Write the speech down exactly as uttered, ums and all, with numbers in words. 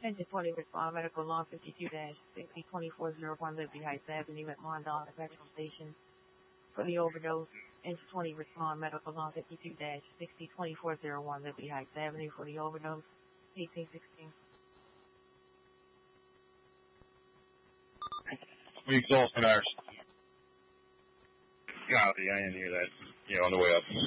ten to twenty, respond medical law fifty-two dash sixty twenty-four oh one Liberty Heights Avenue at Mondale Petrol Station for the overdose. ten to twenty, respond medical law fifty-two dash sixty twenty-four oh one Liberty Heights Avenue for the overdose. eighteen sixteen. We exhausted ours. Copy, I didn't hear that. Yeah, on the way up.